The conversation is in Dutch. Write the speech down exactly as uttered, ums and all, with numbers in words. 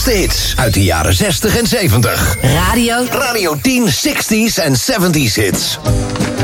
beste hits uit de jaren zestig en zeventig. Radio. Radio tien, zestig's en zeventig's hits.